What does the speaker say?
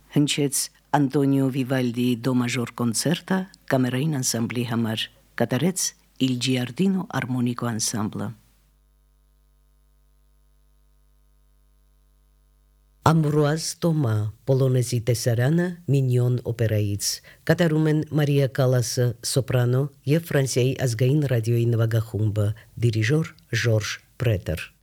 հնչեց Անտոնիո Վիվալդիի դո մաժոր կոնցերտը կամերային անսամբլի համար, կատարեց Il Giardino Armonico Ensemble։ Ամբրուազ Տոմա Պոլոնեզի տեսարանը Մինյոն օպերայից կատարում են Մարիա Կալասը սոպրանո եւ Ֆրանսիայի ազգային ռադիոյի նվագախումբը դիրիժոր Ժորժ Պրետեր։